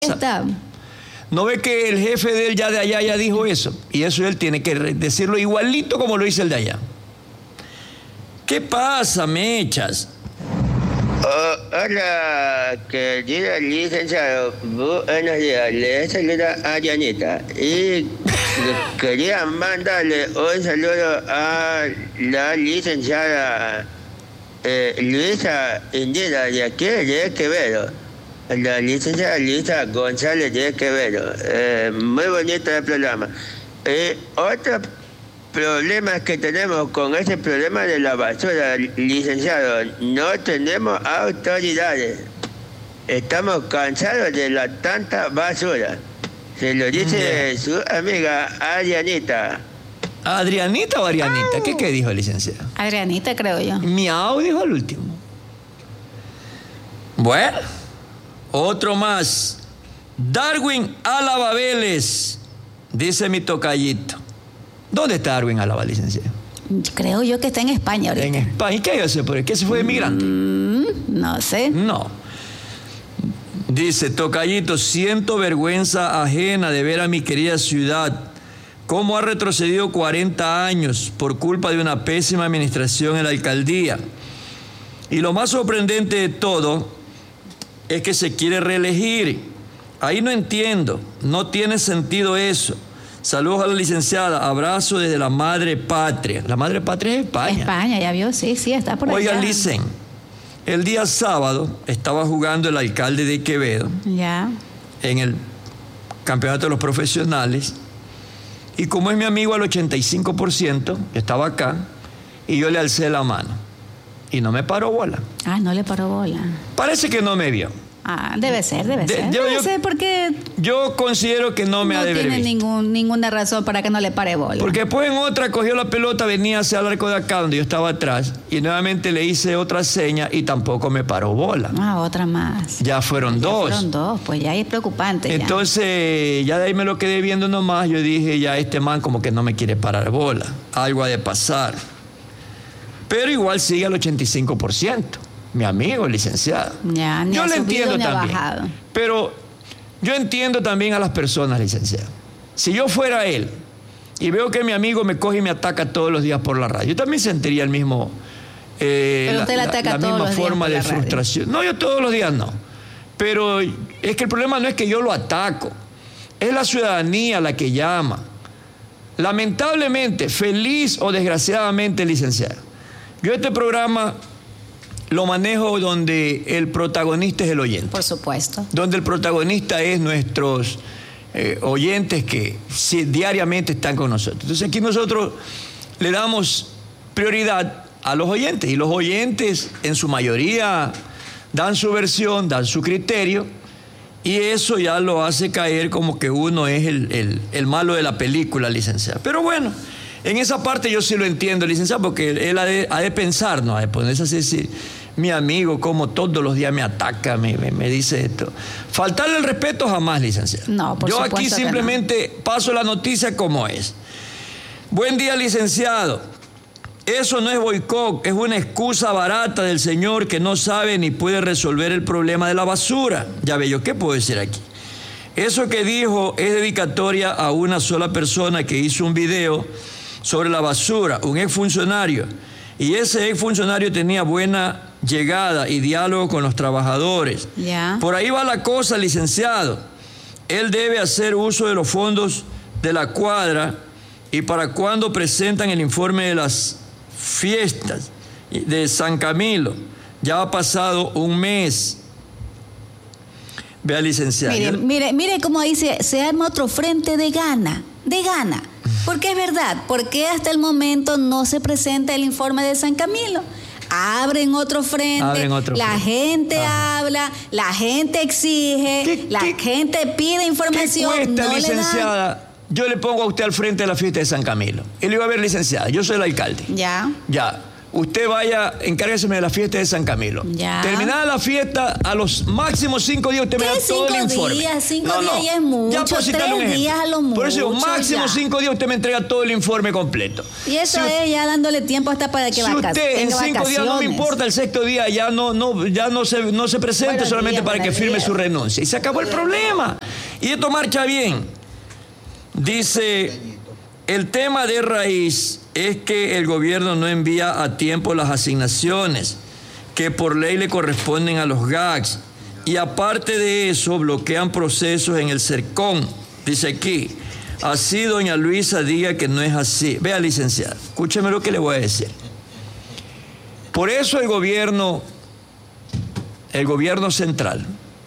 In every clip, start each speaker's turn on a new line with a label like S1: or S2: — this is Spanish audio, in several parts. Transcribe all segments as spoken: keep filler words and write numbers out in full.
S1: Está.
S2: ¿No ve que el jefe de él ya de allá ya dijo eso? Y eso él tiene que decirlo igualito como lo dice el de allá. ¿Qué pasa, Mechas?
S3: Oh, hola, querida licenciado. Buenos días. Le saluda a Yanita. Y quería mandarle un saludo a la licenciada eh, Luisa Indira de aquí de Quevedo. La licenciada Luisa González de Quevedo. Eh, muy bonito el programa. Eh, otro problema que tenemos con ese problema de la basura, licenciado, no tenemos autoridades. Estamos cansados de la tanta basura. Se lo dice su amiga Adrianita.
S2: ¿Adrianita o Arianita? Oh. ¿Qué, ¿Qué dijo el licenciado?
S1: Adrianita, creo yo.
S2: Miau dijo al último. Bueno, otro más. Darwin Álava Vélez, dice mi tocallito. ¿Dónde está Darwin Álava, licenciado?
S1: Creo yo que está en España ahorita.
S2: En España. ¿Y qué hace por ahí? ¿Qué se fue de migrante?
S1: Mm, no sé.
S2: No. Dice, tocallito, siento vergüenza ajena de ver a mi querida ciudad cómo ha retrocedido cuarenta años por culpa de una pésima administración en la alcaldía. Y lo más sorprendente de todo es que se quiere reelegir. Ahí no entiendo, no tiene sentido eso. Saludos a la licenciada, abrazo desde la madre patria. La madre patria es España.
S1: España, ya vio, sí, sí, está por allá.
S2: Oigan, licen, el día sábado estaba jugando el alcalde de Quevedo.
S1: Ya.
S2: En el campeonato de los profesionales. Y como es mi amigo al ochenta y cinco por ciento, estaba acá, y yo le alcé la mano. Y no me paró bola.
S1: Ah, no le paró bola.
S2: Parece que no me vio.
S1: Ah, debe ser, debe
S2: de,
S1: ser.
S2: Yo,
S1: debe
S2: yo,
S1: ser porque...
S2: Yo considero que no me
S1: no
S2: ha de ver.
S1: No tiene ningún, ninguna razón para que no le pare bola.
S2: Porque después en otra cogió la pelota, venía hacia el arco de acá donde yo estaba atrás, y nuevamente le hice otra seña y tampoco me paró bola.
S1: Ah, otra más.
S2: Ya fueron
S1: ya
S2: dos.
S1: fueron dos, pues ya es preocupante.
S2: Entonces, ya. ya de ahí me lo quedé viendo nomás. Yo dije, ya este man como que no me quiere parar bola. Algo ha de pasar. Pero igual sigue al ochenta y cinco por ciento. Mi amigo, licenciado.
S1: Ya, ni
S2: yo
S1: ha
S2: le
S1: subido,
S2: entiendo
S1: ni ha
S2: también.
S1: bajado.
S2: Pero yo entiendo también a las personas, licenciado. Si yo fuera él y veo que mi amigo me coge y me ataca todos los días por la radio, yo también sentiría el mismo eh,
S1: Pero usted
S2: la,
S1: le ataca
S2: la, la
S1: todos
S2: misma
S1: los días
S2: forma
S1: por
S2: de
S1: la radio.
S2: frustración. No, yo todos los días no. Pero es que el problema no es que yo lo ataco, es la ciudadanía la que llama. Lamentablemente, feliz o desgraciadamente, licenciado, yo este programa lo manejo donde el protagonista es el oyente.
S1: Por supuesto.
S2: Donde el protagonista es nuestros eh, oyentes que sí, diariamente están con nosotros. Entonces aquí nosotros le damos prioridad a los oyentes. Y los oyentes en su mayoría dan su versión, dan su criterio. Y eso ya lo hace caer como que uno es el, el, el malo de la película, licenciado. Pero bueno, en esa parte yo sí lo entiendo, licenciado, porque él ha de, ha de pensar, ¿no? Ha de ponerse así, decir, mi amigo, como todos los días me ataca, me, me, me dice esto. Faltarle el respeto jamás, licenciado.
S1: No, por
S2: yo
S1: supuesto
S2: aquí simplemente no. Paso la noticia como es. Buen día, licenciado. Eso no es boicot, es una excusa barata del señor que no sabe ni puede resolver el problema de la basura. Ya ve yo, ¿qué puedo decir aquí? Eso que dijo es dedicatoria a una sola persona que hizo un video sobre la basura, un exfuncionario. Y ese exfuncionario tenía buena llegada y diálogo con los trabajadores.
S1: Ya.
S2: Por ahí va la cosa, licenciado. Él debe hacer uso de los fondos de la cuadra y para cuando presentan el informe de las fiestas de San Camilo. Ya ha pasado un mes. Vea, licenciado.
S1: Mire, mire, mire cómo dice, se arma otro frente de gana, de gana. Porque es verdad, porque hasta el momento no se presenta el informe de San Camilo. Abren otro frente,
S2: Abren otro
S1: la
S2: frente.
S1: gente
S2: Ajá.
S1: habla, la gente exige,
S2: ¿Qué,
S1: la
S2: qué,
S1: gente pide información.
S2: ¿Qué cuesta,
S1: no
S2: licenciada?
S1: Le dan.
S2: Yo le pongo a usted al frente de la fiesta de San Camilo. Y le digo, a ver, licenciada, yo soy el alcalde.
S1: Ya.
S2: Ya. usted vaya, encárgueseme de la fiesta de San Camilo.
S1: Ya.
S2: Terminada la fiesta, a los máximos cinco días usted me da todo el informe.
S1: Días, cinco días ya es mucho,
S2: ya por citarle un
S1: tres días a lo mucho.
S2: Por eso digo, máximo
S1: ya.
S2: cinco días usted me entrega todo el informe completo.
S1: Y eso
S2: si
S1: es ya dándole tiempo hasta para que
S2: si
S1: vaca-
S2: usted en cinco
S1: vacaciones.
S2: días no me importa, el sexto día ya no, no, ya no se, no se presente
S1: Buenos
S2: solamente
S1: días,
S2: para que
S1: buenos
S2: firme
S1: días.
S2: su renuncia. Y se acabó el problema. Y esto marcha bien. Dice, el tema de raíz es que el gobierno no envía a tiempo las asignaciones que por ley le corresponden a los G A Cs. Y aparte de eso, bloquean procesos en el CERCON. Dice aquí, así doña Luisa diga que no es así. Vea, licenciada, escúcheme lo que le voy a decir. Por eso el gobierno, el gobierno central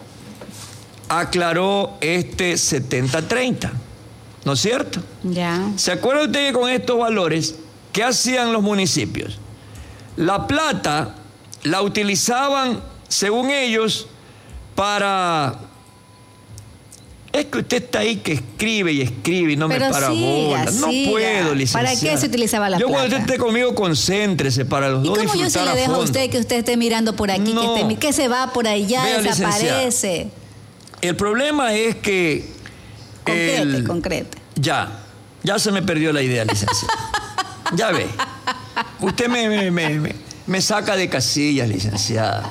S2: aclaró este setenta treinta, ¿no es cierto?
S1: Ya.
S2: ¿Se acuerda usted que con estos valores, qué hacían los municipios? La plata la utilizaban, según ellos, para... Es que usted está ahí que escribe y escribe y no
S1: Pero
S2: me para
S1: siga,
S2: bola. No
S1: siga.
S2: puedo, licenciada.
S1: ¿Para qué se utilizaba la
S2: Yo
S1: plata?
S2: cuando usted esté conmigo, concéntrese para los
S1: ¿Y
S2: dos
S1: cómo yo se
S2: disfrutar
S1: le
S2: a
S1: dejo a
S2: fondo.
S1: usted que usted esté mirando por aquí,
S2: No.
S1: que, esté, que se va por allá,
S2: Vea,
S1: desaparece?
S2: El problema es que...
S1: Concrete,
S2: el-
S1: concrete.
S2: Ya, ya se me perdió la idea, licenciada. Ya ve. Usted me, me, me, me, me saca de casillas, licenciada.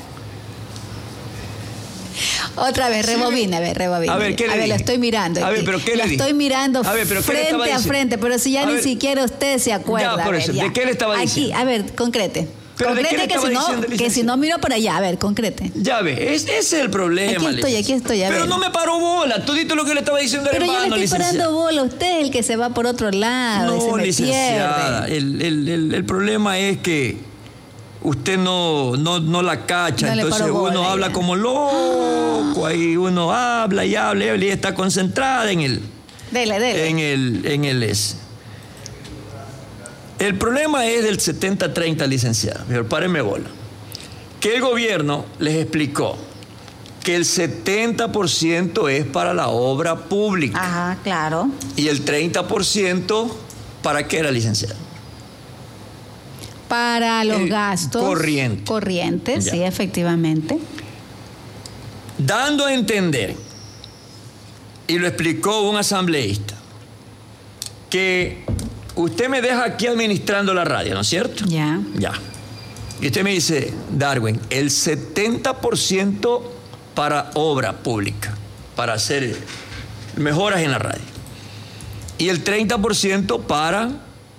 S1: Otra vez, rebobina, a ver, rebobina.
S2: A ver, ¿qué le
S1: A ver,
S2: dije?
S1: lo estoy mirando.
S2: A ver,
S1: aquí.
S2: pero ¿qué le
S1: Lo
S2: dije?
S1: estoy mirando
S2: A ver, pero ¿qué le estaba
S1: frente a
S2: diciendo?
S1: frente, pero si ya
S2: A
S1: ni
S2: ver.
S1: siquiera usted se acuerda.
S2: Ya, por
S1: a ver,
S2: eso,
S1: ya.
S2: ¿de qué le estaba diciendo?
S1: Aquí, a ver, concrete.
S2: ¿Pero de qué
S1: Concrete
S2: le
S1: que
S2: estaba
S1: si, no,
S2: diciendo,
S1: que si
S2: licenciada?
S1: no miro por allá, a ver, concrete.
S2: Ya ve, es, ese es el problema.
S1: Aquí estoy,
S2: licenciada.
S1: aquí estoy, a
S2: Pero
S1: ver.
S2: no me paró bola, todito lo que le estaba diciendo era
S1: Pero yo
S2: en vano,
S1: le estoy
S2: licenciada.
S1: parando bola, usted es el que se va por otro lado y se
S2: No,
S1: me
S2: licenciada,
S1: pierde.
S2: el, el, el, el problema es que usted no, no, no la cacha,
S1: No le
S2: entonces
S1: paro bola,
S2: uno
S1: ya.
S2: habla como loco, ahí uno habla y habla y habla y está concentrada en el,
S1: Dele, dele.
S2: en el, en el S. El problema es del setenta treinta, licenciada, pero párenme bola, que el gobierno les explicó que el setenta por ciento es para la obra pública
S1: Ajá, claro.
S2: y el treinta por ciento, ¿para qué era, licenciada?
S1: Para los
S2: El
S1: gastos
S2: corriente.
S1: corrientes,
S2: Ya.
S1: sí, efectivamente.
S2: Dando a entender, y lo explicó un asambleísta, que usted me deja aquí administrando la radio, ¿no es cierto?
S1: Ya.
S2: Ya. Y usted me dice, Darwin, el setenta por ciento para obra pública, para hacer mejoras en la radio. Y el treinta por ciento para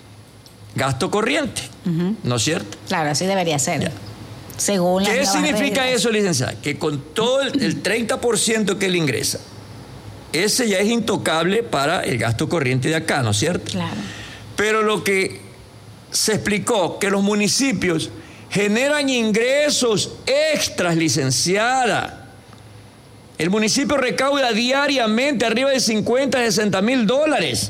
S2: gasto corriente, ¿no es cierto?
S1: Claro, así debería ser.
S2: Ya.
S1: Según las
S2: ¿Qué
S1: nuevas
S2: significa
S1: reglas.
S2: eso, licenciada? Que con todo el, el treinta por ciento que él ingresa, ese ya es intocable para el gasto corriente de acá, ¿no es cierto?
S1: Claro.
S2: Pero lo que se explicó, que los municipios generan ingresos extras, licenciada. El municipio recauda diariamente arriba de cincuenta, sesenta mil dólares.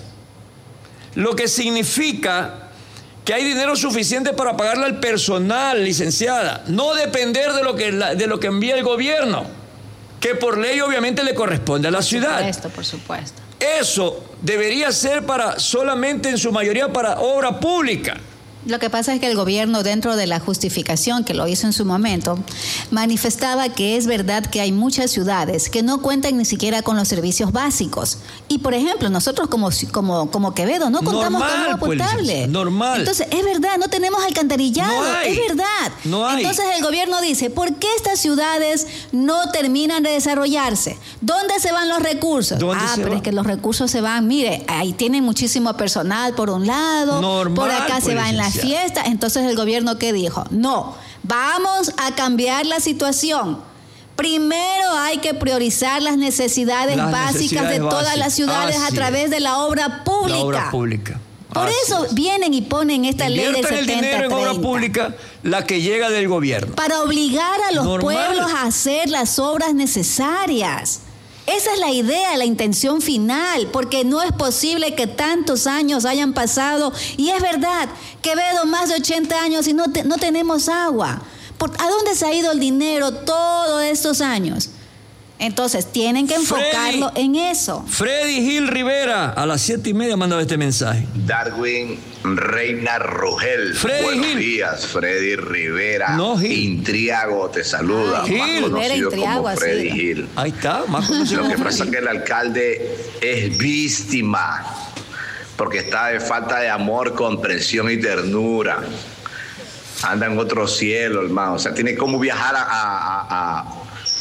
S2: Lo que significa que hay dinero suficiente para pagarle al personal, licenciada. No depender de lo que, la- de lo que envía el gobierno, que por ley obviamente le corresponde a la ciudad.
S1: Por supuesto, por supuesto.
S2: Eso debería ser para solamente en su mayoría para obra pública.
S1: Lo que pasa es que el gobierno, dentro de la justificación que lo hizo en su momento, manifestaba que es verdad que hay muchas ciudades que no cuentan ni siquiera con los servicios básicos. Y, por ejemplo, nosotros como, como, como Quevedo no contamos
S2: Normal,
S1: con agua
S2: pues,
S1: potable.
S2: licenciada, normal.
S1: Entonces, es verdad, no tenemos alcantarillado.
S2: No hay.
S1: Es verdad.
S2: No hay.
S1: Entonces, el gobierno dice, ¿por qué estas ciudades no terminan de desarrollarse? ¿Dónde se van los recursos?
S2: ¿Dónde
S1: ah,
S2: se
S1: pero
S2: van?
S1: es que los recursos se van, mire, ahí tienen muchísimo personal por un lado,
S2: Normal,
S1: por acá se
S2: pues,
S1: va en la
S2: licenciada.
S1: fiesta. Entonces el gobierno, ¿qué dijo? No, vamos a cambiar la situación. Primero hay que priorizar las necesidades
S2: Las
S1: básicas
S2: necesidades
S1: de todas
S2: básicas.
S1: las ciudades
S2: Así
S1: a través
S2: es.
S1: de la obra pública.
S2: La obra pública.
S1: Por
S2: Así
S1: eso
S2: es.
S1: vienen y ponen esta ley del
S2: Inviertan el
S1: setenta
S2: dinero en obra
S1: treinta.
S2: pública, la que llega del gobierno.
S1: Para obligar a los
S2: Normal.
S1: pueblos a hacer las obras necesarias. Esa es la idea, la intención final, porque no es posible que tantos años hayan pasado, y es verdad, Quevedo, más de ochenta años y no, te- no tenemos agua. ¿Por- ¿A dónde se ha ido el dinero todos estos años? Entonces, tienen que enfocarlo
S2: Freddy,
S1: en eso.
S2: Freddy Gil Rivera, a las siete y media mandaba este mensaje.
S4: Darwin Reina Rogel.
S2: Freddy
S4: Buenos
S2: Gil.
S4: días, Freddy Rivera.
S2: No, Gil.
S4: Intriago te saluda,
S1: Ay,
S4: más
S2: Gil.
S4: conocido
S1: Rivera,
S4: como
S1: Intriago,
S4: Freddy
S1: así.
S4: Gil.
S2: Ahí está, más conocido
S4: Lo que
S2: como
S4: pasa es
S2: Freddy.
S4: que el alcalde es víctima, porque está de falta de amor, comprensión y ternura. Anda en otro cielo, hermano. O sea, tiene como viajar a, a, a,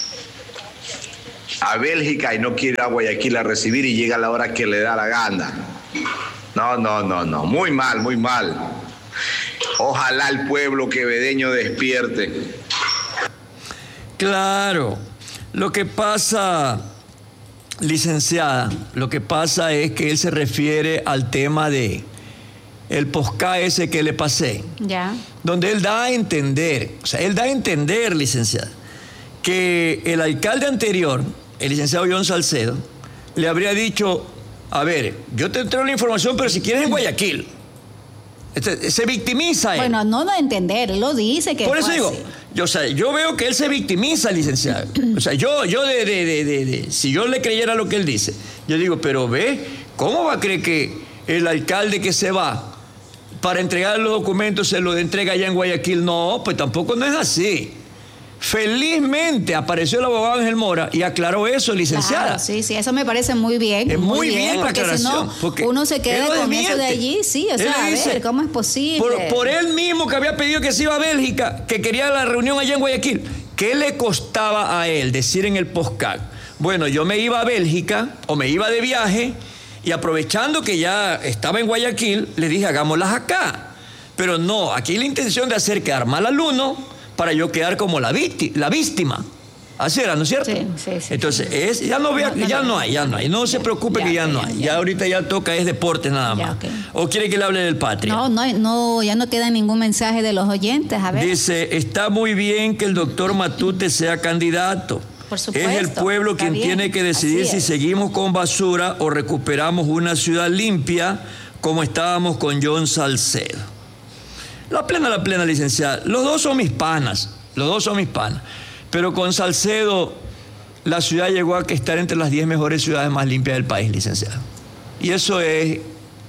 S4: a Bélgica y no quiere ir a Guayaquil a recibir y llega a la hora que le da la gana. No, no, no, no. Muy mal, muy mal. Ojalá el pueblo quevedeño despierte.
S2: Claro, lo que pasa, licenciada, lo que pasa es que él se refiere al tema de el posca ese que le pasé,
S1: Ya.
S2: donde él da a entender, o sea, él da a entender, licenciada, que el alcalde anterior, el licenciado John Salcedo, le habría dicho, a ver, yo te entrego la información, pero si quieres en Guayaquil. Este, se victimiza él.
S1: Bueno, no da a entender, él lo dice que
S2: Por eso
S1: fue
S2: digo,
S1: así.
S2: yo, o sea, yo veo que él se victimiza, licenciado. O sea, yo, yo de, de, de, de, de- si yo le creyera lo que él dice, yo digo, pero ve, ¿cómo va a creer que el alcalde que se va para entregar los documentos se los entrega allá en Guayaquil? No, pues tampoco no es así. Felizmente apareció el abogado Ángel Mora y aclaró eso, licenciada.
S1: Claro, sí, sí, eso me parece muy bien.
S2: Es muy bien la
S1: porque si
S2: aclaración,
S1: no,
S2: porque
S1: uno se
S2: él
S1: queda
S2: lo
S1: con eso de
S2: desmiente.
S1: allí, sí, o
S2: Él
S1: sea,
S2: le
S1: a
S2: dice,
S1: ver, ¿cómo es posible?
S2: Por, por él mismo que había pedido que se iba a Bélgica, que quería la reunión allá en Guayaquil, ¿qué le costaba a él decir en el postcard? Bueno, yo me iba a Bélgica o me iba de viaje y aprovechando que ya estaba en Guayaquil, le dije, hagámoslas acá. Pero no, aquí la intención de hacer quedar mal al uno para yo quedar como la, vícti- la víctima. Así era, ¿no es cierto?
S1: Sí, sí, sí.
S2: Entonces, es, ya, no, vea,
S1: No, no,
S2: ya
S1: no.
S2: no hay, ya no hay. No se preocupe
S1: Ya,
S2: que ya
S1: ok,
S2: no hay.
S1: ya.
S2: Ya ahorita ya toca, es deporte nada
S1: Ya,
S2: más.
S1: ok.
S2: ¿O quiere que le hable del Patria?
S1: No, no, no, ya no queda ningún mensaje de los oyentes, a ver.
S2: Dice, está muy bien que el doctor Matute sea candidato.
S1: Por supuesto,
S2: es el pueblo
S1: está
S2: quien
S1: bien,
S2: tiene que decidir
S1: así
S2: si
S1: es.
S2: seguimos con basura o recuperamos una ciudad limpia como estábamos con John Salcedo. La plena, la plena, licenciada. Los dos son mis panas, los dos son mis panas. Pero con Salcedo, la ciudad llegó a estar entre las diez mejores ciudades más limpias del país, licenciada. Y eso es,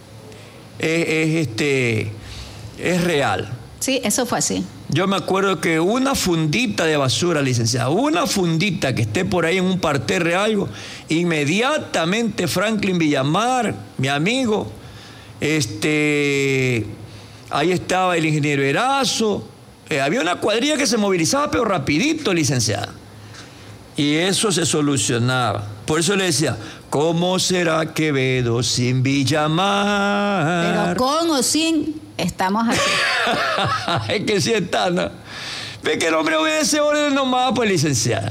S2: es, es, este, es real.
S1: Sí, eso fue así.
S2: Yo me acuerdo que una fundita de basura, licenciada, una fundita que esté por ahí en un parterre algo, inmediatamente Franklin Villamar, mi amigo, este, ahí estaba el ingeniero Erazo, eh, había una cuadrilla que se movilizaba pero rapidito, licenciada. Y eso se solucionaba. Por eso le decía, ¿cómo será Quevedo sin Villamar?
S1: Pero con o sin, estamos aquí.
S2: Es que sí está, ¿no? Ve que el hombre obedece orden nomás, pues, licenciada.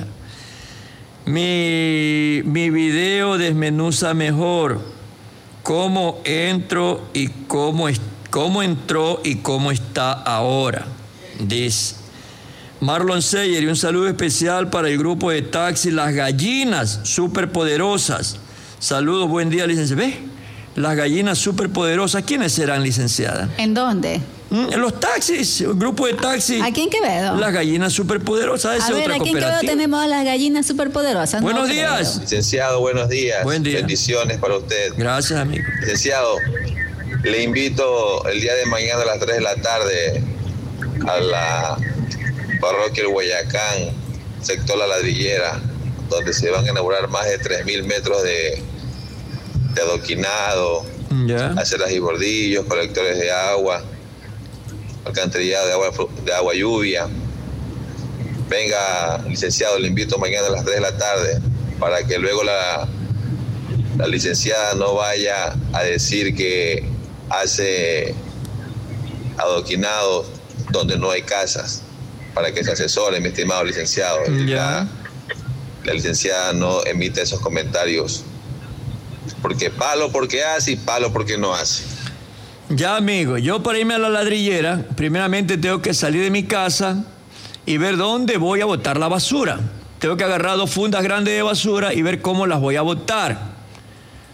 S2: Mi, mi video desmenuza mejor cómo entro y cómo, es- cómo entró y cómo está ahora, dice. Marlon Seyer, y un saludo especial para el grupo de taxi Las Gallinas Superpoderosas. Saludos, buen día, licenciada. ¿Ve? Las Gallinas Superpoderosas, ¿quiénes serán, licenciada?
S1: ¿En dónde?
S2: Mm, En los taxis, el grupo de taxis.
S1: ¿Aquí en Quevedo?
S2: Las Gallinas Superpoderosas, esa
S1: A
S2: es
S1: ver,
S2: otra
S1: aquí en Quevedo
S2: cooperativa.
S1: tenemos a las gallinas superpoderosas.
S2: Buenos
S1: No
S2: días.
S1: creo.
S5: Licenciado, buenos días.
S2: Buen día.
S5: Bendiciones para usted.
S2: Gracias, amigo.
S5: Licenciado, le invito el día de mañana a las tres de la tarde a la parroquia El Guayacán, sector La Ladrillera, donde se van a inaugurar más de tres mil metros de, de adoquinado,
S2: Ya.
S5: aceras y bordillos, colectores de agua, alcantarillado de agua, flu- de agua lluvia. Venga, licenciado, le invito mañana a las tres de la tarde para que luego la, la licenciada no vaya a decir que hace adoquinados donde no hay casas, para que se asesore, mi estimado licenciado.
S2: Ya.
S5: La, la licenciada no emite esos comentarios, porque palo porque hace y palo porque no hace.
S2: Ya, amigo, yo para irme a la ladrillera, primeramente tengo que salir de mi casa y ver dónde voy a botar la basura. Tengo que agarrar dos fundas grandes de basura y ver cómo las voy a botar.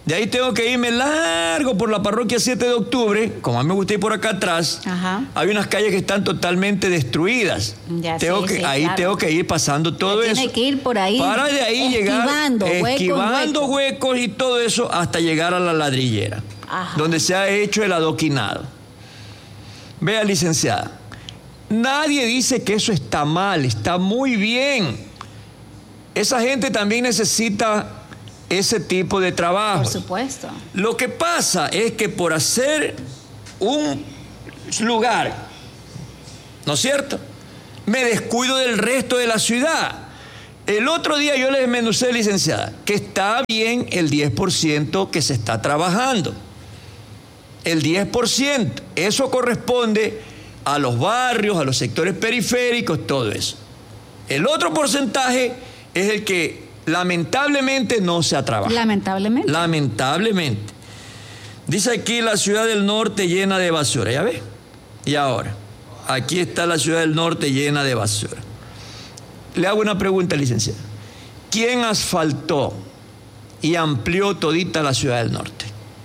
S2: De ahí tengo que irme largo por la parroquia siete de octubre, como a mí me gusta ir por acá atrás. Ajá. Hay unas calles que están totalmente destruidas. Ya tengo sí, que, sí, ahí claro. tengo que ir pasando todo ya eso.
S1: Tiene que ir por ahí.
S2: Para de ahí
S1: esquivando,
S2: llegar,
S1: huecos,
S2: esquivando
S1: huecos.
S2: huecos y todo eso hasta llegar a la ladrillera, Ajá. donde se ha hecho el adoquinado. Vea, licenciada, nadie dice que eso está mal, está muy bien. Esa gente también necesita ese tipo de trabajo.
S1: Por supuesto.
S2: Lo que pasa es que por hacer un lugar, ¿no es cierto?, me descuido del resto de la ciudad. El otro día yo le desmenucé, licenciada, que está bien el diez por ciento que se está trabajando. El diez por ciento. Eso corresponde a los barrios, a los sectores periféricos, todo eso. El otro porcentaje es el que lamentablemente no se ha trabajado.
S1: Lamentablemente.
S2: Lamentablemente. Dice aquí la ciudad del norte llena de basura, ¿ya ves? Y ahora, aquí está la ciudad del norte llena de basura. Le hago una pregunta, licenciada. ¿Quién asfaltó y amplió todita la ciudad del norte?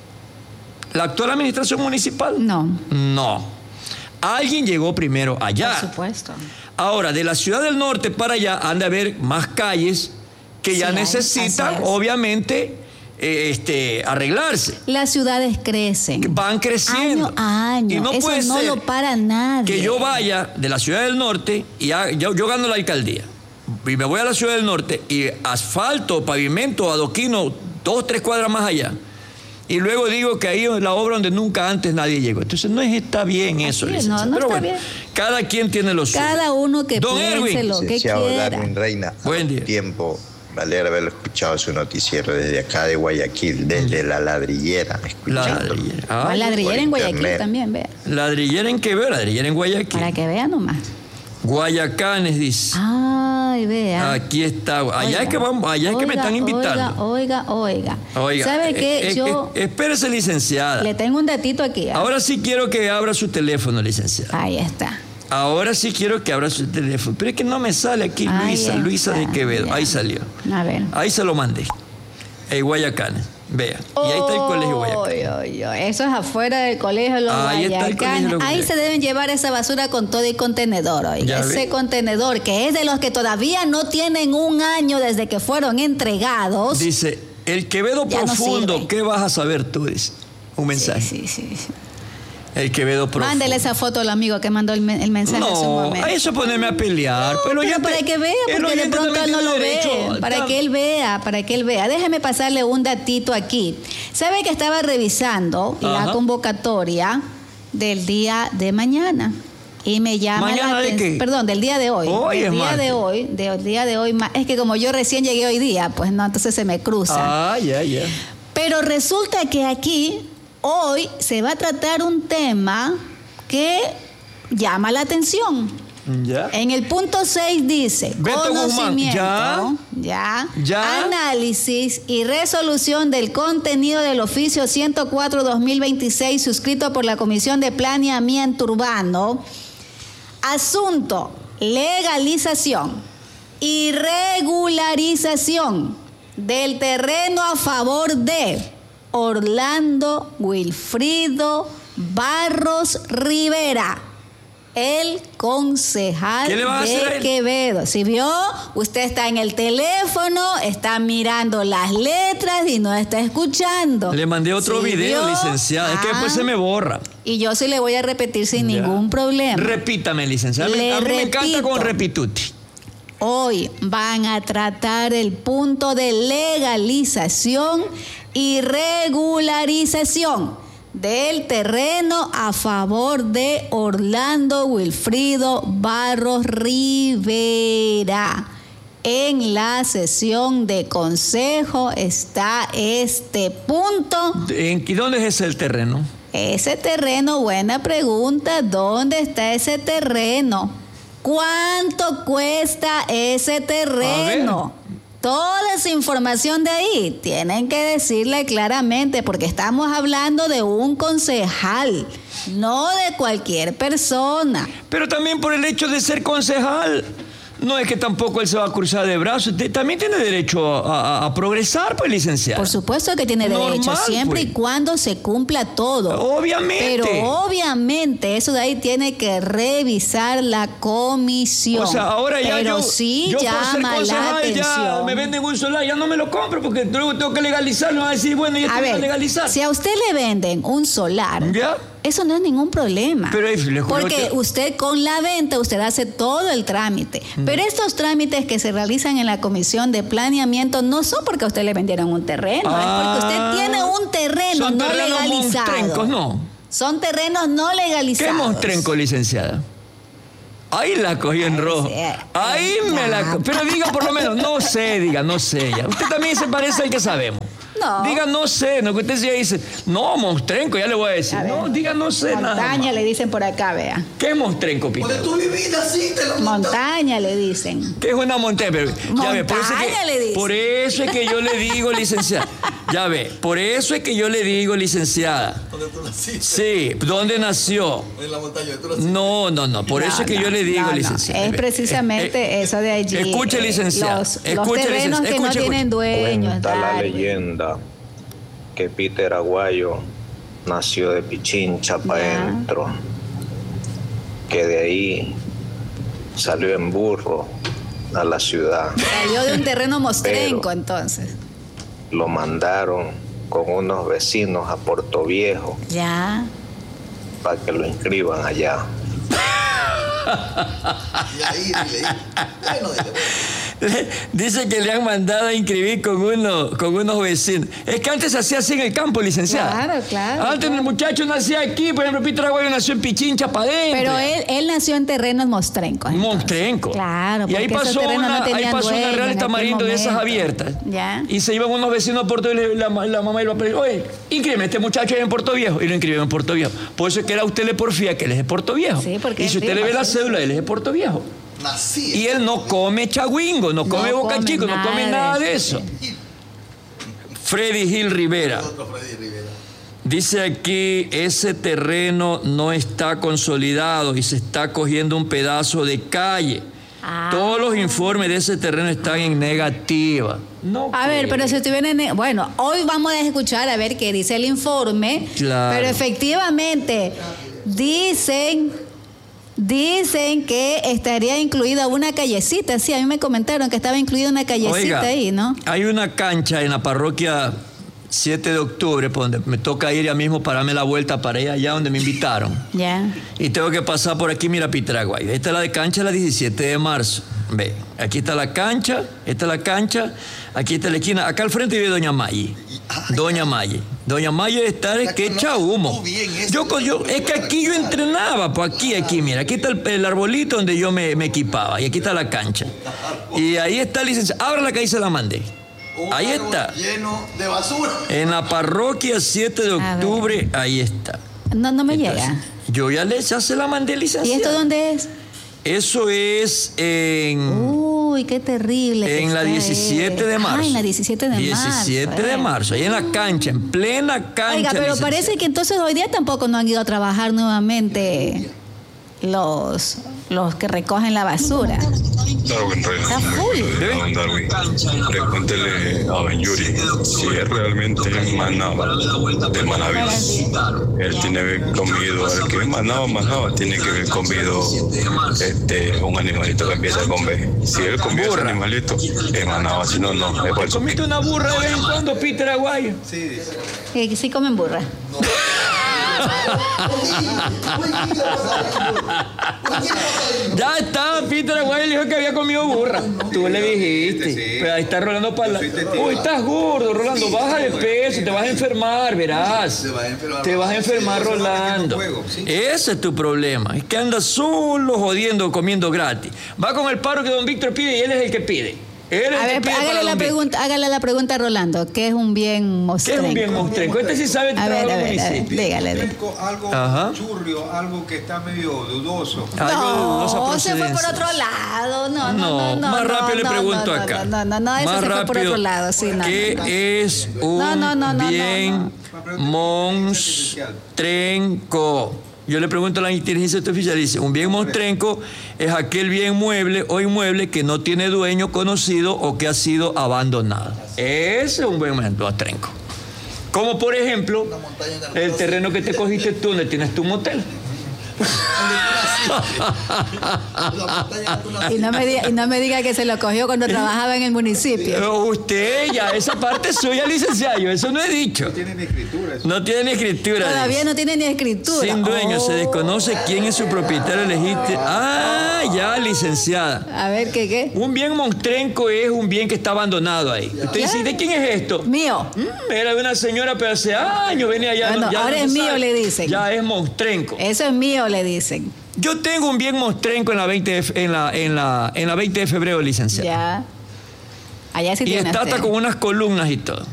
S2: ¿La actual administración municipal?
S1: No.
S2: No. Alguien llegó primero allá.
S1: Por supuesto.
S2: Ahora, de la ciudad del norte para allá han de haber más calles que ya sí, necesitan, obviamente, eh, este, arreglarse.
S1: Las ciudades crecen.
S2: Van creciendo.
S1: Año a año.
S2: Y no
S1: Eso
S2: puede
S1: no
S2: ser
S1: lo para nadie.
S2: que yo vaya de la ciudad del norte y ha, yo, yo gano la alcaldía. Y me voy a la ciudad del norte y asfalto, pavimento, adoquino, dos, tres cuadras más allá. Y luego digo que ahí es la obra donde nunca antes nadie llegó. Entonces no está bien eso.
S1: Así es, no, no
S2: Pero
S1: está
S2: bueno,
S1: bien.
S2: Cada quien tiene lo suyo.
S1: Cada uno que
S2: Don
S1: piense
S2: Erwin.
S1: lo que quiera.
S6: Darwin Reina,
S2: buen día.
S6: Tiempo, me alegra haberlo escuchado su noticiero desde acá de Guayaquil, desde la ladrillera.
S2: La ladrillera. Ah,
S1: la ladrillera en Guayaquil
S6: internet.
S1: también, vea.
S2: Ladrillera en qué veo, ladrillera en Guayaquil.
S1: Para que vean nomás.
S2: Guayacanes dice.
S1: Ay, vea.
S2: Aquí está. Allá
S1: Oiga,
S2: es que vamos, allá es
S1: oiga,
S2: que me están invitando.
S1: Oiga, oiga, oiga.
S2: Oiga,
S1: ¿Sabe qué?
S2: eh,
S1: Yo
S2: eh, espérese, licenciada.
S1: le tengo un datito aquí. ¿eh?
S2: Ahora sí quiero que abra su teléfono, licenciada.
S1: Ahí está.
S2: Ahora sí quiero que abra su teléfono. Pero es que no me sale aquí
S1: Ahí
S2: Luisa,
S1: está.
S2: Luisa de Quevedo.
S1: Ya.
S2: Ahí salió.
S1: A ver.
S2: Ahí se lo mandé. El Guayacanes. Vea. Y ahí está el colegio Guayacanes.
S1: Oy, oy, oy. Eso es afuera del colegio Los
S2: Ahí está el colegio
S1: Guayacanes.
S2: Los
S1: Ahí
S2: Guayacanes.
S1: se deben llevar esa basura con todo y contenedor, oiga.
S2: Ya
S1: Ese
S2: ve.
S1: contenedor que es de los que todavía no tienen un año desde que fueron entregados.
S2: Dice, el Quevedo
S1: Ya no
S2: profundo,
S1: sirve.
S2: ¿qué vas a saber tú? Dice. Un mensaje.
S1: Sí, sí, sí.
S2: El Quevedo profundo.
S1: Mándele esa foto al amigo que mandó el, men- el mensaje en su
S2: No,
S1: momento.
S2: a eso ponerme a pelear. pero ya
S1: para
S2: te-
S1: que vea,
S2: el
S1: porque de
S2: oyente
S1: pronto
S2: también
S1: él no
S2: tiene
S1: lo
S2: derecho.
S1: ve. Para
S2: Está-
S1: que él vea, para que él vea. Déjeme pasarle un datito aquí. ¿Sabe que estaba revisando
S2: Ajá.
S1: la convocatoria del día de mañana? Y me llama
S2: ¿Mañana
S1: la
S2: de
S1: aten-
S2: qué?
S1: Perdón, del día de hoy.
S2: Hoy
S1: del
S2: es
S1: día
S2: martes.
S1: de hoy, del día de hoy. ma- Es que como yo recién llegué hoy día, pues no, entonces se me cruza.
S2: Ah, ya, ya.
S1: Pero resulta que aquí, hoy, se va a tratar un tema que llama la atención.
S2: Ya.
S1: En el punto seis dice,
S2: Beto Guzmán,
S1: conocimiento,
S2: ¿ya?
S1: ya,
S2: ¿Ya?
S1: análisis y resolución del contenido del oficio ciento cuatro dos mil veintiséis suscrito por la Comisión de Planeamiento Urbano. Asunto, legalización y regularización del terreno a favor de Orlando Wilfrido Barros Rivera, el concejal
S2: ¿Qué le va a hacer a
S1: de
S2: él?
S1: Quevedo. Si vio, usted está en el teléfono, está mirando las letras y no está escuchando.
S2: Le mandé otro
S1: ¿Sí
S2: video,
S1: vio?
S2: licenciada. Es que después
S1: Ah,
S2: se me borra.
S1: Y yo sí le voy a repetir sin
S2: Ya.
S1: ningún problema.
S2: Repítame, licenciada.
S1: Le
S2: a mí me encanta
S1: repito.
S2: con repituti.
S1: Hoy van a tratar el punto de legalización y regularización del terreno a favor de Orlando Wilfrido Barros Rivera. En la sesión de consejo está este punto.
S2: ¿En y dónde es ese el terreno?
S1: Ese terreno, buena pregunta, ¿dónde está ese terreno? ¿Cuánto cuesta ese terreno? Toda esa información de ahí tienen que decirle claramente, porque estamos hablando de un concejal, no de cualquier persona.
S2: Pero también por el hecho de ser concejal. no es que tampoco él se va a cruzar de brazos. Te- también tiene derecho a, a- a progresar, pues, licenciada.
S1: Por supuesto que tiene derecho,
S2: Normal,
S1: siempre
S2: pues.
S1: y cuando se cumpla todo.
S2: Obviamente.
S1: Pero obviamente eso de ahí tiene que revisar la comisión.
S2: O sea, ahora ya
S1: Pero
S2: yo,
S1: sí
S2: yo por ser
S1: llama la
S2: concejal ya
S1: atención.
S2: me venden un solar, ya no me lo compro porque luego tengo que legalizarlo. Me van a decir, bueno, ya
S1: A
S2: tengo que
S1: ver,
S2: legalizar.
S1: si a usted le venden un solar,
S2: ¿Ya?
S1: eso no es ningún problema.
S2: Pero, eh, le juro
S1: porque
S2: que-
S1: usted con la venta, usted hace todo el trámite.
S2: Mm.
S1: Pero estos trámites que se realizan en la comisión de planeamiento no son porque a usted le vendieron un terreno,
S2: Ah,
S1: es porque usted tiene un terreno
S2: son
S1: no
S2: terrenos
S1: legalizado.
S2: monstrencos, no.
S1: Son terrenos no
S2: ¿Qué
S1: legalizados.
S2: monstrenco, licenciada? Ahí la cogí en rojo.
S1: sí.
S2: Ahí me la co- Pero diga por lo menos, no sé, diga, no sé ya. Usted también se parece al que sabemos.
S1: No.
S2: Diga, no sé, no que usted ya dice, no, monstrenco, ya le voy a decir.
S1: A ver.
S2: No, diga, no sé nada.
S1: Montaña
S2: más.
S1: le dicen por acá, vea.
S2: ¿Qué es monstrenco, Pita?
S7: Donde tú vivías así, te lo montas.
S1: Montaña le dicen.
S2: ¿Qué es una montaña? Pero, ya ve, por eso, es
S1: Montaña le
S2: que,
S1: dice.
S2: por eso es que yo le digo, licenciada. Ya ve, por eso es que yo le digo, licenciada.
S7: Donde tú naciste.
S2: Sí, ¿dónde nació?
S7: En la montaña donde tú naciste.
S2: No, no, no, por
S1: No,
S2: eso es que
S1: no,
S2: yo le digo,
S1: no, no.
S2: licenciada.
S1: Es precisamente eso de allí.
S2: Escuche,
S1: eh,
S2: licenciada.
S1: Los, los
S2: Escuche,
S1: terrenos
S2: licenciada.
S1: que no
S2: Escuche,
S1: tienen dueños.
S8: Cuenta la
S1: Darwin.
S8: leyenda que Peter Aguayo nació de Pichincha para
S1: Ya.
S8: adentro, que de ahí salió en burro a la ciudad.
S1: Salió de un terreno mostrenco,
S8: Pero-
S1: entonces.
S8: Lo mandaron con unos vecinos a Puerto Viejo
S1: Ya.
S8: para que lo inscriban allá.
S7: Y ahí, y ahí. Bueno, dile, bueno.
S2: Dice que le han mandado a inscribir con, uno, con unos vecinos. Es que antes se hacía así en el campo, licenciada.
S1: Claro, claro,
S2: Antes
S1: claro.
S2: el muchacho nacía aquí, por ejemplo, Peter Aguayo nació en Pichincha para adentro.
S1: Pero él, él nació en terrenos mostrencos. entonces.
S2: Monstrenco.
S1: Claro,
S2: Y ahí
S1: porque esos
S2: pasó
S1: terrenos
S2: una,
S1: no
S2: ahí
S1: tenían
S2: pasó una
S1: dueño
S2: Real
S1: en aquel
S2: Tamarindo de esas
S1: momento.
S2: abiertas.
S1: Ya.
S2: Y se iban unos vecinos a Puerto Viejo, la, la mamá y el papá, oye, inscríbeme, este muchacho es en Puerto Viejo. Y lo inscribieron en Puerto Viejo. Por eso es que era usted le porfía que él es de Puerto Viejo.
S1: Sí, porque
S2: y
S1: es
S2: si usted
S1: de
S2: le ve la
S1: Puerto
S2: cédula, él es de Puerto Viejo.
S7: Nací.
S2: Y él no come chagüingo, no come boca
S1: come
S2: chico, no
S1: nada
S2: come
S1: de
S2: nada de
S1: eso,
S2: eso. Freddy Gil Rivera.
S7: Otro Freddy Rivera.
S2: Dice aquí, ese terreno no está consolidado y se está cogiendo un pedazo de calle.
S1: Ah.
S2: Todos los informes de ese terreno están en negativa. No
S1: A ver,
S2: puede.
S1: pero si estuvieran en... Bueno, hoy vamos a escuchar a ver qué dice el informe.
S2: Claro.
S1: Pero efectivamente, dicen... Dicen que estaría incluida una callecita. Sí, a mí me comentaron que estaba incluida una callecita
S2: Oiga,
S1: ahí, ¿no?
S2: hay una cancha en la parroquia siete de octubre, por donde me toca ir ya mismo, pararme la vuelta para ir allá donde me invitaron.
S1: Ya.
S2: Y tengo que pasar por aquí, mira, Pitraguay. Esta es la de cancha, la diecisiete de marzo. Ve, aquí está la cancha, esta es la cancha, aquí está la esquina. Acá al frente vive Doña Mayi. Doña Mayi. Doña Mayi está es
S7: La
S2: que echa
S7: conoces
S2: humo.
S7: tú bien, esa
S2: Yo,
S7: de la
S2: yo, es que aquí yo entrenaba, pues aquí, aquí, mira, aquí está el, el arbolito donde yo me, me equipaba y aquí está la cancha. Y ahí está el licenciado. Ábrala que ahí se la mandé.
S7: Un
S2: Ahí
S7: árbol
S2: está.
S7: Lleno de basura.
S2: En la parroquia siete de
S1: A ver.
S2: octubre, ahí está.
S1: No, no me
S2: Entonces,
S1: llega.
S2: yo ya, le, ya se la mandé,
S1: ¿Y
S2: licenciado.
S1: esto dónde es?
S2: Eso es en,
S1: Uy, qué terrible. que
S2: en la
S1: está,
S2: diecisiete
S1: eh.
S2: de marzo.
S1: Ah, en la diecisiete de marzo.
S2: diecisiete de
S1: eh.
S2: marzo, ahí en la cancha, en plena cancha.
S1: Oiga, pero
S2: licenciado.
S1: parece que entonces hoy día tampoco no han ido a trabajar nuevamente los, los que recogen la basura.
S9: Darwin Reyes,
S1: Está full.
S9: a don Darwin, pregúntele a don Yuri si es realmente Manaba de Manaví. Él tiene que haber comido, al que es Manaba, Manaba, tiene que haber comido este, un animalito que empieza con B. Si él comió ese
S2: Burra.
S9: animalito, es Manaba, si no, no, es falso.
S2: ¿Comiste una burra de vez en cuando, Peter Aguayo?
S7: Sí, dice.
S1: Eh, sí comen burra.
S2: Ya está, Peter Aguayo le dijo que había comido burra. Tú le dijiste.
S7: Sí.
S2: Pero ahí está Rolando Pala.
S7: Yo soy testigo.
S2: Uy, estás gordo, Rolando. Baja de peso, te vas a enfermar, verás.
S7: Te vas a enfermar.
S2: Te vas a enfermar,
S7: Sí, eso es lo que
S2: Rolando.
S7: no juego, sí.
S2: Ese es tu problema. Es que andas solo jodiendo, comiendo gratis. Va con el paro que don Víctor pide y él es el que pide. Él es
S1: A
S2: el que
S1: ver,
S2: pide para
S1: hágale la,
S2: don Víctor.
S1: pregunta, hágale la pregunta a Rolando, ¿qué es un bien
S2: ¿Qué es
S1: mostrenco?
S2: un bien mostrenco? Este sí sabe
S1: A ver,
S2: trabajar
S1: a
S2: en
S1: ver, a ver,
S2: municipio.
S1: dígale. dígale.
S10: Algo
S2: Ajá.
S10: churrio, algo que está medio dudoso.
S2: Algo de dudosa
S1: No, se fue por
S2: procedencia.
S1: otro lado. No, no,
S2: No,
S1: no. no
S2: más
S1: no,
S2: rápido le
S1: no,
S2: pregunto
S1: no, no,
S2: acá.
S1: No, no, no, eso
S2: Más
S1: se fue por
S2: rápido.
S1: otro lado. Sí, no,
S2: ¿Qué
S1: no, no.
S2: es un
S1: No, no, no, no,
S2: bien
S10: no.
S2: monstrenco? yo le pregunto a la inteligencia artificial, dice, un bien mostrenco es aquel bien mueble o inmueble que no tiene dueño conocido o que ha sido abandonado. Ese es un buen mostrenco. Como por ejemplo, el terreno que te cogiste tú, donde tienes tu motel.
S1: y, no me diga, y no me diga que se lo cogió cuando trabajaba en el municipio.
S2: Usted ya, esa parte es suya, licenciado, yo eso no he dicho. No tiene ni escritura. Eso. No tiene ni escritura.
S1: Todavía
S2: dice.
S1: no tiene ni escritura.
S2: Sin dueño,
S1: oh.
S2: se desconoce quién es su propietario legítimo. Ah, ya, licenciada.
S1: A ver, ¿qué qué?
S2: Un bien mostrenco es un bien que está abandonado ahí. Usted ¿Qué? dice, ¿de quién es esto?
S1: Mío.
S2: Mm, era de una señora, pero hace años venía allá.
S1: Bueno,
S2: no, ya
S1: ahora
S2: no
S1: es mío,
S2: sabe.
S1: le dicen.
S2: Ya es mostrenco.
S1: Eso es mío, le dicen.
S2: Yo tengo un bien mostrenco en la veinte de, en la, en la, en la veinte de febrero, licenciado.
S1: Ya. Allá sí
S2: y
S1: tiene
S2: está
S1: usted.
S2: hasta con unas columnas y todo.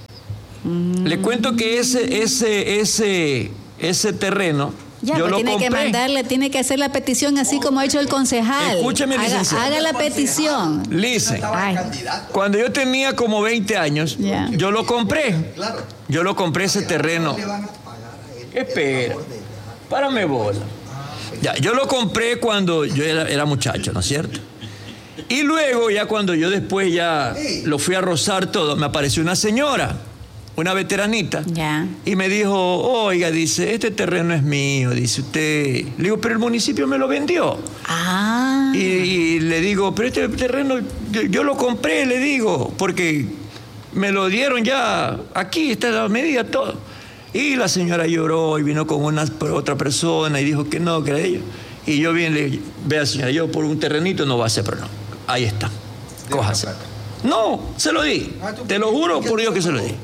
S2: Mm. Le cuento que ese, ese, ese, ese terreno.
S1: Ya,
S2: yo
S1: pues
S2: lo
S1: tiene
S2: compré.
S1: que mandarle, tiene que hacer la petición así como ha hecho el concejal.
S2: Escúcheme,
S1: haga,
S2: licenciado.
S1: haga la petición.
S2: Lice, cuando yo tenía como veinte años, yeah. yo lo compré. Yo lo compré ese terreno. Espera, párame bola. Ya, yo lo compré cuando yo era, era muchacho, ¿no es cierto? Y luego, ya cuando yo después ya lo fui a rozar todo, me apareció una señora, una veteranita,
S1: yeah.
S2: y me dijo, oiga, dice, este terreno es mío, dice usted. Le digo, pero el municipio me lo vendió.
S1: Ah.
S2: Y, y le digo, pero este terreno yo, yo lo compré, le digo, porque me lo dieron ya, aquí está la medida, todo. Y la señora lloró y vino con una otra persona y dijo que no, que era ellos. Y yo bien le dije, vea señora, yo por un terrenito no va a hacer, pero no. Ahí está. Cójase. No, se lo di. Te lo juro por Dios que se lo di.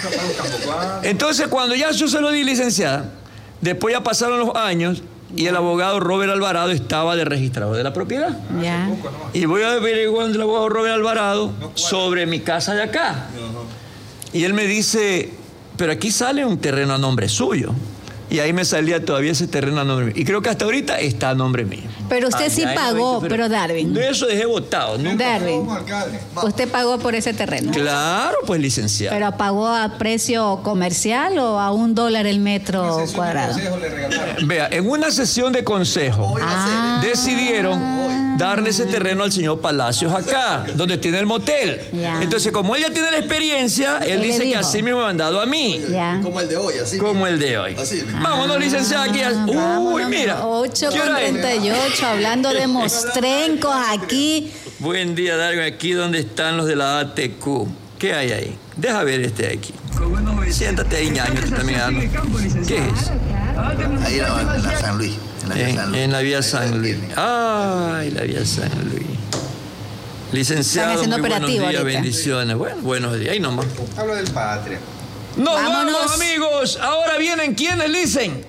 S2: Entonces, cuando ya yo se lo di, licenciada, después ya pasaron los años y el abogado Robert Alvarado estaba de registrador de la propiedad.
S1: Ya.
S2: Y voy a averiguar con el abogado Robert Alvarado sobre mi casa de acá. Y él me dice, pero aquí sale un terreno a nombre suyo. Y ahí me salía todavía ese terreno a nombre mío. Y creo que hasta ahorita está a nombre mío.
S1: Pero usted ah, sí pagó, veinte, pero, pero Darwin.
S2: De eso dejé votado. Nunca.
S1: Darwin, usted pagó por ese terreno.
S2: Claro, pues licenciado.
S1: ¿Pero pagó a precio comercial o a un dólar el metro cuadrado?
S2: Vea, en una sesión de consejo ah. decidieron darle ese terreno al señor Palacios acá, donde tiene el motel. Ya. Entonces, como él ya tiene la experiencia, él, él dice que así me ha mandado a mí.
S1: Ya.
S7: Como el de hoy, así.
S2: Como el de hoy. Así. Ah, vámonos, licenciado, aquí. Uy, vámonos, mira.
S1: ocho con treinta y ocho, hablando de mostrencos aquí.
S2: Buen día, Darwin. Aquí donde están los de la A T Q. ¿Qué hay ahí? Deja ver este de aquí. Siéntate ahí, ñaño, te está mirando. ¿Qué es?
S7: Ahí en la, en la San Luis. En la vía
S2: en,
S7: San Luis.
S2: En la vía San Luis. Ay, la vía San Luis. Licenciado, muy buenos días, ahorita. Bendiciones. Bueno, buenos días. Ahí nomás.
S10: Hablo del Patria.
S2: Nos Vámonos. vamos, amigos. Ahora vienen quienes dicen.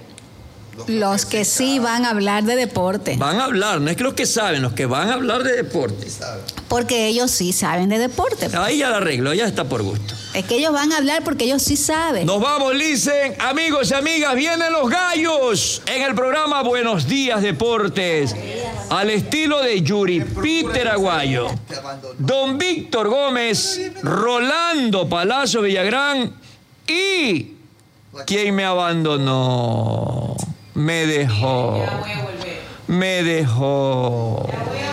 S1: Los que sí van a hablar de deporte.
S2: Van a hablar, no es que los que saben, los que van a hablar de deporte.
S1: Porque ellos sí saben de deporte.
S2: Ahí ya la arreglo, ya está por gusto.
S1: Es que ellos van a hablar porque ellos sí saben.
S2: Nos vamos, Licen. Amigos y amigas, vienen los gallos en el programa Buenos Días Deportes. Al estilo de Yuri Peter Aguayo, Don Víctor Gómez, Rolando Palacio Villagrán y quien me abandonó. Me dejó. Me dejó.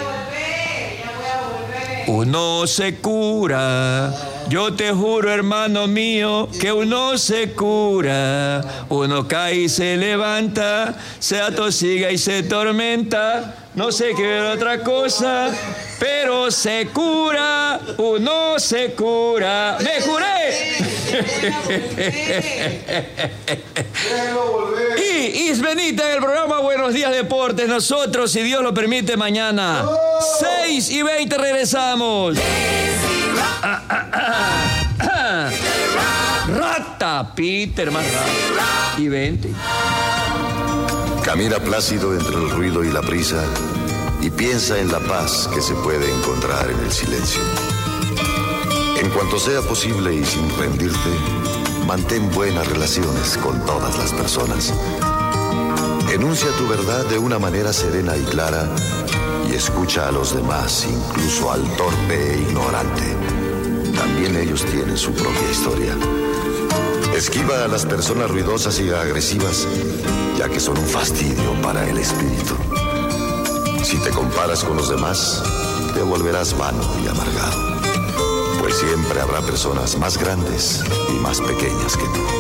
S2: Uno se cura. Yo te juro, hermano mío, que uno se cura. Uno cae y se levanta, se atosiga y se tormenta. No sé qué otra cosa, pero se cura. Uno se cura. ¡Me curé! Y Isbenita en el programa Buenos Días Deportes. Nosotros, si Dios lo permite, mañana seis y veinte regresamos. Ah, ah, ah, ah. Rata, Peter, más rata. Y veinte.
S11: Camina plácido entre el ruido y la prisa y piensa en la paz que se puede encontrar en el silencio. En cuanto sea posible y sin rendirte, mantén buenas relaciones con todas las personas. Enuncia tu verdad de una manera serena y clara y escucha a los demás, incluso al torpe e ignorante. También ellos tienen su propia historia. Esquiva a las personas ruidosas y agresivas, ya que son un fastidio para el espíritu. Si te comparas con los demás, te volverás vano y amargado, pues siempre habrá personas más grandes y más pequeñas que tú.